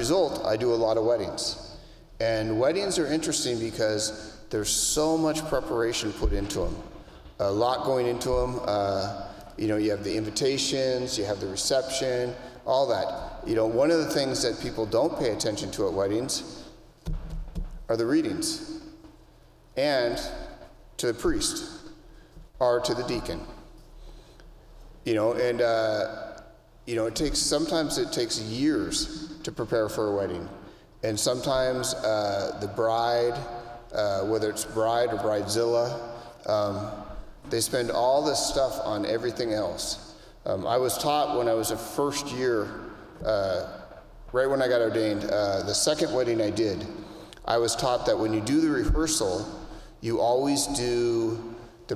result, I do a lot of weddings. And weddings are interesting because there's so much preparation put into them. A lot going into them. You have the invitations, you have the reception, all that. One of the things that people don't pay attention to at weddings are the readings, and to the priest, or to the deacon. Sometimes it takes years to prepare for a wedding. And sometimes the bride, whether it's bride or bridezilla, they spend all this stuff on everything else. I was taught when I was a first year, right when I got ordained, the second wedding I did, I was taught that when you do the rehearsal, you always do the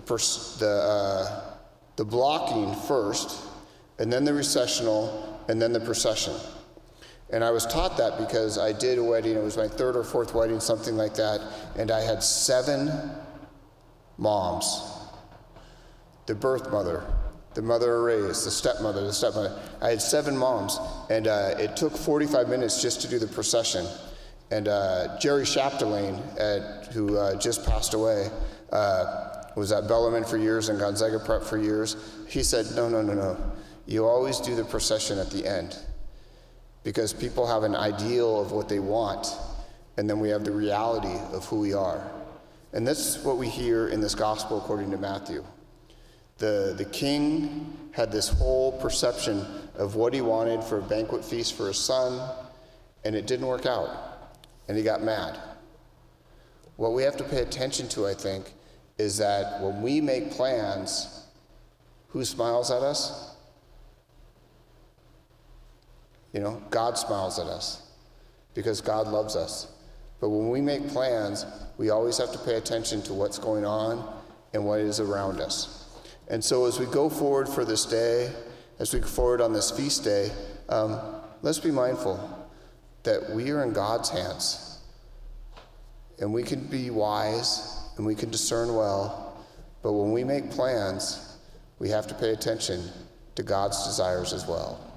blocking first, and then the recessional, and then the procession. And I was taught that because I did a wedding, it was my third or fourth wedding, something like that, and I had 7 moms. The birth mother, the mother of raise, the stepmother. I had 7 moms, and it took 45 minutes just to do the procession. And Jerry Chapdelaine, who just passed away, was at Bellarmine for years and Gonzaga Prep for years. He said, no. You always do the procession at the end, because people have an ideal of what they want, and then we have the reality of who we are. And that's what we hear in this gospel according to Matthew. The king had this whole perception of what he wanted for a banquet feast for his son, and it didn't work out. And he got mad. What we have to pay attention to, I think, is that when we make plans, who smiles at us? God smiles at us because God loves us. But when we make plans, we always have to pay attention to what's going on and what is around us. And so as we go forward for this day, as we go forward on this feast day, let's be mindful that we are in God's hands, and we can be wise and we can discern well, but when we make plans, we have to pay attention to God's desires as well.